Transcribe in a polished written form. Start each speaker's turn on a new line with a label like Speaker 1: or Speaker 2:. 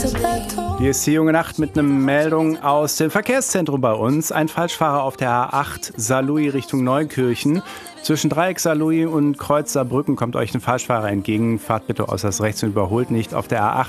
Speaker 1: Hier ist die junge Nacht mit einer Meldung aus dem Verkehrszentrum bei uns. Ein Falschfahrer auf der A8 Saarlouis Richtung Neukirchen. Zwischen Dreieck Saarlouis und Kreuz Saarbrücken kommt euch ein Falschfahrer entgegen. Fahrt bitte äußerst rechts und überholt nicht auf der A8.